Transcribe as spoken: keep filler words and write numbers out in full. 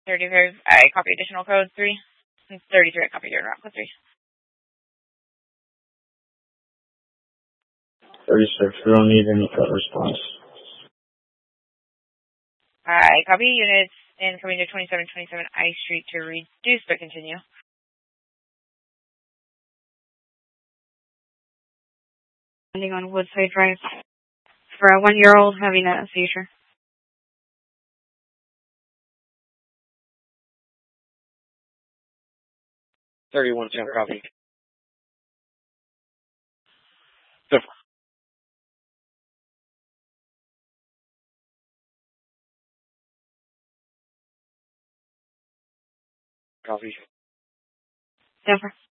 thirty-three, I copy additional code three. And thirty-three, I copy your route code three. thirty-six, we don't need any cut response. I copy units incoming to twenty-seven twenty-seven I Street to reduce but continue. Landing on Woodside Drive for a one-year-old having a seizure. thirty-one ten copy. Copy. Denver.